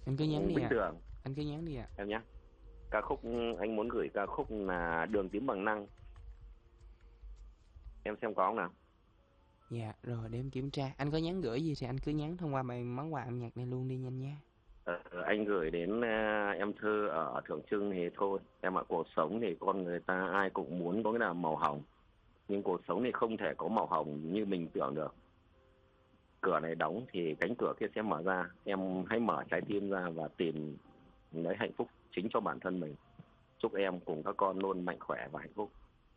Anh cứ nhắn đi Minh ạ. Tường Anh cứ nhắn đi ạ. em nhé. Ca khúc anh muốn gửi ca khúc là Đường Tím Bằng Năng, em xem có không nào? Dạ, rồi để em kiểm tra. Anh có nhắn gửi gì thì anh cứ nhắn thông qua bài món quà âm nhạc này luôn đi nhanh nha. Anh gửi đến em thơ ở Thượng Trưng thì thôi em ạ. Cuộc sống thì con người ta ai cũng muốn có cái nào màu hồng, nhưng cuộc sống thì không thể có màu hồng như mình tưởng được. Cửa này đóng thì cánh cửa kia sẽ mở ra, em hãy mở trái tim ra và tìm lấy hạnh phúc chính cho bản thân mình. Chúc em cùng các con luôn mạnh khỏe và hạnh phúc.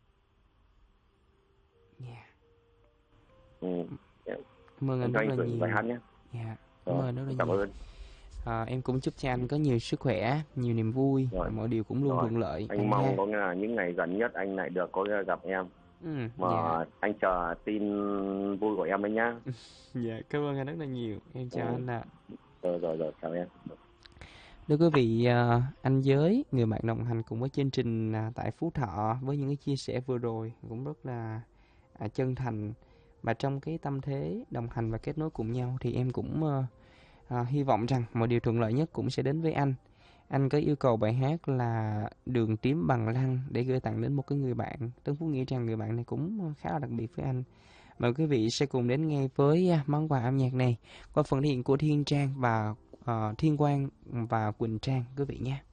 Dạ. Ừ. em, Cảm ơn em anh cho rất anh là gửi bài nhiều. hát nhé. Dạ, cảm Rồi, ơn anh rất là cảm nhiều. ơn. Em cũng chúc cho anh có nhiều sức khỏe, nhiều niềm vui và Rồi, mọi điều cũng luôn rồi, thuận lợi anh anh ha. mong có nghĩa là những ngày gần nhất anh lại được có gặp em, mà Dạ. anh chờ tin vui của em đấy nhá. Dạ, cảm ơn anh rất là nhiều. Em Ừ. chào anh ạ. Rồi, rồi, rồi, chào em. Thưa quý vị, anh Giới, người bạn đồng hành cùng với chương trình tại Phú Thọ với những cái chia sẻ vừa rồi cũng rất là chân thành, và trong cái tâm thế đồng hành và kết nối cùng nhau thì em cũng hy vọng rằng mọi điều thuận lợi nhất cũng sẽ đến với anh. Anh có yêu cầu bài hát là Đường Tím Bằng Lăng để gửi tặng đến một cái người bạn. Tân Phú nghĩ rằng người bạn này cũng khá là đặc biệt với anh. Mời quý vị sẽ cùng đến nghe với món quà âm nhạc này qua phần thể hiện của Thiên Trang và Thiên Quang và Quỳnh Trang quý vị nhé.